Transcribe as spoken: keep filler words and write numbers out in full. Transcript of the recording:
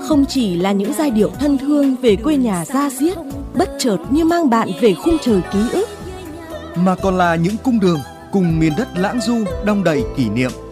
không chỉ là những giai điệu thân thương về quê nhà da diết, bất chợt như mang bạn về khung trời ký ức, mà còn là những cung đường cùng miền đất lãng du đong đầy kỷ niệm.